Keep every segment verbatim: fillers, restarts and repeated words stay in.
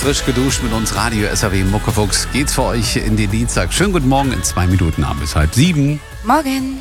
frisch geduscht mit uns Radio S R W Muckefuchs. Geht's für euch in den Dienstag. Schönen guten Morgen, in zwei Minuten ab bis halb sieben. Morgen.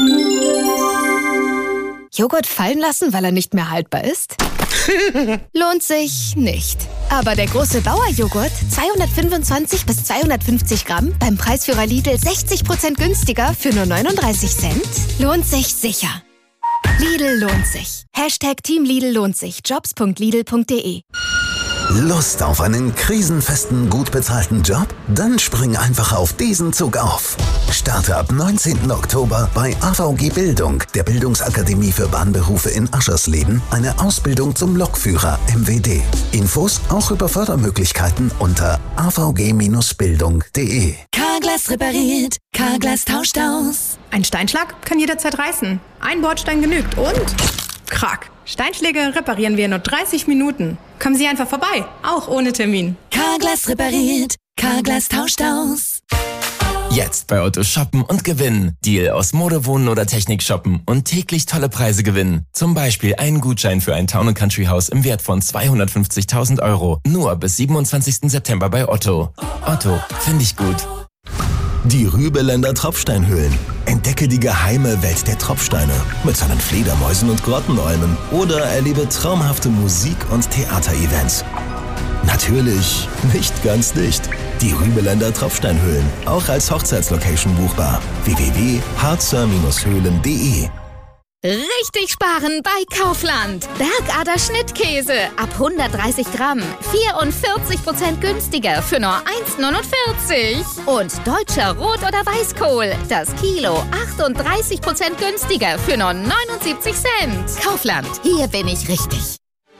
Joghurt fallen lassen, weil er nicht mehr haltbar ist? Lohnt sich nicht. Aber der große Bauer-Joghurt, zweihundertfünfundzwanzig bis zweihundertfünfzig Gramm, beim Preisführer Lidl sechzig Prozent günstiger für nur neununddreißig Cent, lohnt sich sicher. Lidl lohnt sich. Hashtag Team Lidl lohnt sich. jobs punkt lidl punkt de. Lust auf einen krisenfesten, gut bezahlten Job? Dann spring einfach auf diesen Zug auf. Starte ab neunzehnten Oktober bei A V G Bildung, der Bildungsakademie für Bahnberufe in Aschersleben, eine Ausbildung zum Lokführer M W D. Infos auch über Fördermöglichkeiten unter a v g Bindestrich bildung punkt de. Carglass repariert, Carglass tauscht aus. Ein Steinschlag kann jederzeit reißen. Ein Bordstein genügt und... Krack. Steinschläge reparieren wir in nur dreißig Minuten. Kommen Sie einfach vorbei, auch ohne Termin. Carglass repariert, Carglass tauscht aus. Jetzt bei Otto shoppen und gewinnen. Deal aus Mode, Wohnen oder Technik shoppen und täglich tolle Preise gewinnen. Zum Beispiel einen Gutschein für ein Town and Country Haus im Wert von zweihundertfünfzigtausend Euro. Nur bis siebenundzwanzigsten September bei Otto. Otto, finde ich gut. Die Rübeländer Tropfsteinhöhlen. Entdecke die geheime Welt der Tropfsteine mit seinen Fledermäusen und Grottenolmen oder erlebe traumhafte Musik- und Theaterevents. Natürlich nicht ganz dicht. Die Rübeländer Tropfsteinhöhlen, auch als Hochzeitslocation buchbar. w w w punkt harzer Höhlen punkt de. Richtig sparen bei Kaufland. Bergader Schnittkäse ab hundertdreißig Gramm. vierundvierzig Prozent günstiger für nur eins neunundvierzig. Und deutscher Rot- oder Weißkohl. Das Kilo achtunddreißig Prozent günstiger für nur neunundsiebzig Cent. Kaufland. Hier bin ich richtig.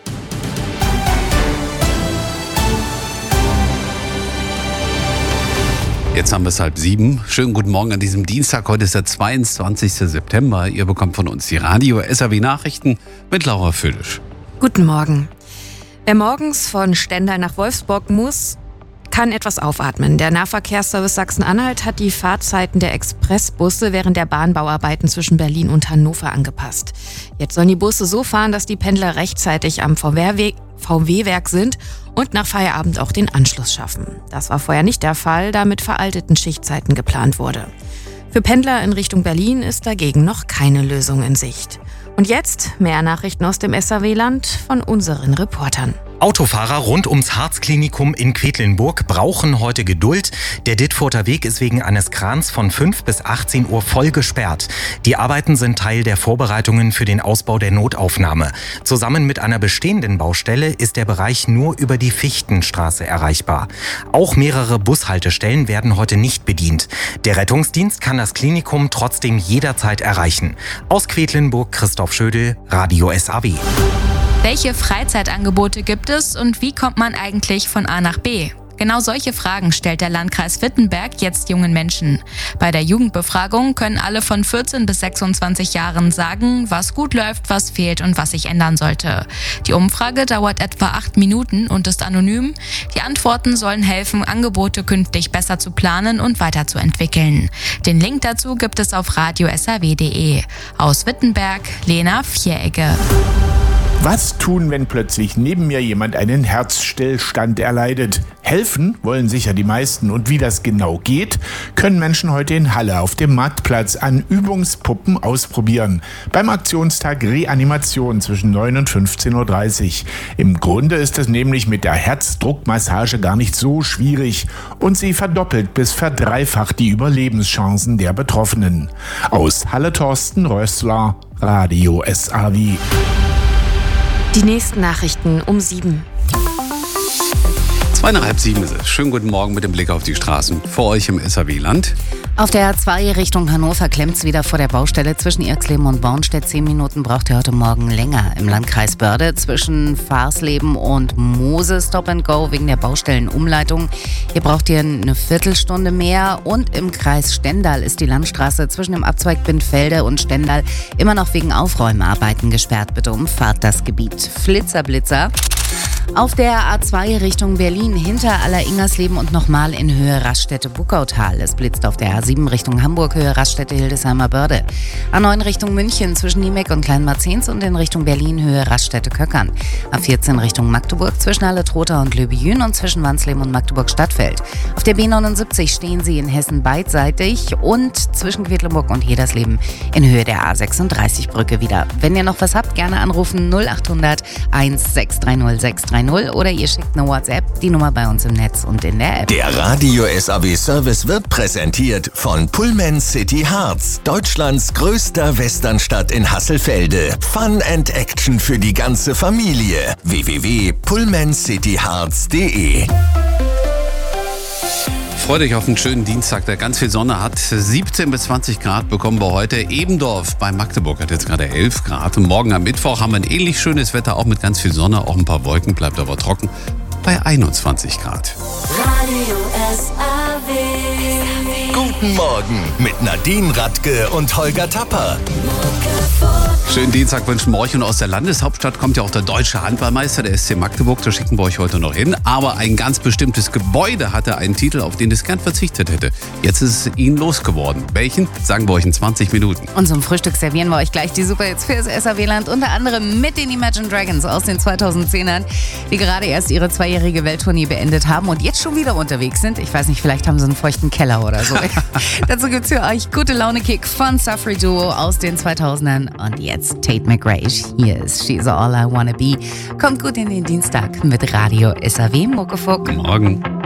Jetzt haben wir es halb sieben. Schönen guten Morgen an diesem Dienstag. Heute ist der zweiundzwanzigsten September. Ihr bekommt von uns die Radio S R W Nachrichten mit Laura Föhlisch. Guten Morgen. Wer morgens von Stendal nach Wolfsburg muss, kann etwas aufatmen. Der Nahverkehrsservice Sachsen-Anhalt hat die Fahrzeiten der Expressbusse während der Bahnbauarbeiten zwischen Berlin und Hannover angepasst. Jetzt sollen die Busse so fahren, dass die Pendler rechtzeitig am V W-Werk sind und nach Feierabend auch den Anschluss schaffen. Das war vorher nicht der Fall, da mit veralteten Schichtzeiten geplant wurde. Für Pendler in Richtung Berlin ist dagegen noch keine Lösung in Sicht. Und jetzt mehr Nachrichten aus dem S R W-Land von unseren Reportern. Autofahrer rund ums Harzklinikum in Quedlinburg brauchen heute Geduld. Der Dittfurter Weg ist wegen eines Krans von fünf bis achtzehn Uhr voll gesperrt. Die Arbeiten sind Teil der Vorbereitungen für den Ausbau der Notaufnahme. Zusammen mit einer bestehenden Baustelle ist der Bereich nur über die Fichtenstraße erreichbar. Auch mehrere Bushaltestellen werden heute nicht bedient. Der Rettungsdienst kann das Klinikum trotzdem jederzeit erreichen. Aus Quedlinburg Christoph Schödel, Radio S R W. Welche Freizeitangebote gibt es und wie kommt man eigentlich von A nach B? Genau solche Fragen stellt der Landkreis Wittenberg jetzt jungen Menschen. Bei der Jugendbefragung können alle von vierzehn bis sechsundzwanzig Jahren sagen, was gut läuft, was fehlt und was sich ändern sollte. Die Umfrage dauert etwa acht Minuten und ist anonym. Die Antworten sollen helfen, Angebote künftig besser zu planen und weiterzuentwickeln. Den Link dazu gibt es auf radio s r w punkt de. Aus Wittenberg, Lena Vieregge. Was tun, wenn plötzlich neben mir jemand einen Herzstillstand erleidet? Helfen wollen sicher die meisten. Und wie das genau geht, können Menschen heute in Halle auf dem Marktplatz an Übungspuppen ausprobieren. Beim Aktionstag Reanimation zwischen neun und fünfzehn Uhr dreißig. Im Grunde ist es nämlich mit der Herzdruckmassage gar nicht so schwierig. Und sie verdoppelt bis verdreifacht die Überlebenschancen der Betroffenen. Aus Halle Thorsten Rössler, Radio S R W. Die nächsten Nachrichten um sieben. Zwei nach halb sieben ist es. Schönen guten Morgen mit dem Blick auf die Straßen vor euch im S R W-Land. Auf der A zwei Richtung Hannover klemmt's wieder vor der Baustelle zwischen Irxleben und Bornstedt. Zehn Minuten braucht ihr heute Morgen länger. Im Landkreis Börde zwischen Farsleben und Mose Stop and Go wegen der Baustellenumleitung. Hier braucht ihr eine Viertelstunde mehr. Und im Kreis Stendal ist die Landstraße zwischen dem Abzweig Bindfelde und Stendal immer noch wegen Aufräumarbeiten gesperrt. Bitte umfahrt das Gebiet. Flitzer, Blitzer. Auf der A zwei Richtung Berlin hinter Aller-Ingersleben und nochmal in Höhe Raststätte-Buckautal. Es blitzt auf der A sieben Richtung Hamburg, Höhe Raststätte-Hildesheimer Börde. A neun Richtung München zwischen Niemeck und Kleinmarzens und in Richtung Berlin, Höhe Raststätte-Köckern. A vierzehn Richtung Magdeburg zwischen Halle-Trotha und Löbejün und zwischen Wansleben und Magdeburg-Stadtfeld. Auf der B neunundsiebzig stehen Sie in Hessen beidseitig und zwischen Quedlinburg und Hedersleben in Höhe der A sechsunddreißig Brücke wieder. Wenn ihr noch was habt, gerne anrufen null acht hundert eins sechs drei null sechs drei null oder ihr schickt eine WhatsApp, die Nummer bei uns im Netz und in der App. Der Radio S A W Service wird präsentiert von Pullman City Harz, Deutschlands größter Westernstadt in Hasselfelde. Fun and Action für die ganze Familie. w w w punkt pullman city harz punkt de Freut euch auf einen schönen Dienstag, der ganz viel Sonne hat. siebzehn bis zwanzig Grad bekommen wir heute. Ebendorf bei Magdeburg hat jetzt gerade elf Grad. Und morgen am Mittwoch haben wir ein ähnlich schönes Wetter, auch mit ganz viel Sonne, auch ein paar Wolken, bleibt aber trocken bei einundzwanzig Grad. Radio S A W. Guten Morgen mit Nadine Radke und Holger Tapper. Schönen Dienstag wünschen wir euch, und aus der Landeshauptstadt kommt ja auch der deutsche Handballmeister, der S C Magdeburg, da schicken wir euch heute noch hin. Aber ein ganz bestimmtes Gebäude hatte einen Titel, auf den es gern verzichtet hätte. Jetzt ist es ihnen losgeworden. Welchen? Sagen wir euch in zwanzig Minuten. Und zum Frühstück servieren wir euch gleich die Superhits fürs S A W-Land, unter anderem mit den Imagine Dragons aus den zweitausendzehnern, die gerade erst ihre zweijährige Welttournee beendet haben und jetzt schon wieder unterwegs sind. Ich weiß nicht, vielleicht haben sie einen feuchten Keller oder so. Dazu gibt's für euch gute Laune-Kick von Safri Duo aus den zweitausendern und jetzt Tate McRae. Hier ist She's All I Wanna Be. Kommt gut in den Dienstag mit Radio S A W Muckefuck. Morgen.